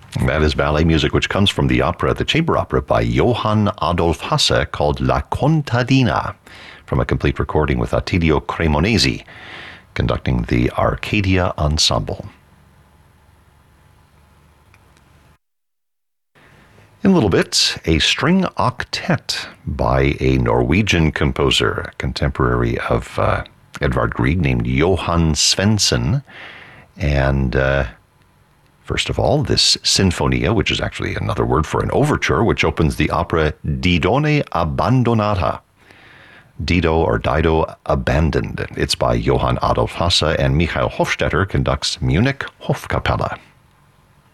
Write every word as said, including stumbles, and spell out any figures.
That is ballet music which comes from the opera, the chamber opera by Johann Adolf Hasse called La Contadina, from a complete recording with Attilio Cremonesi conducting the Arcadia Ensemble. In a little bit, a string octet by a Norwegian composer, a contemporary of uh, Edvard Grieg, named Johan Svensson. And uh, first of all, this sinfonia, which is actually another word for an overture, which opens the opera Didone Abbandonata. Dido or Dido Abandoned. It's by Johann Adolf Hasse, and Michael Hofstetter conducts Munich Hofkapelle.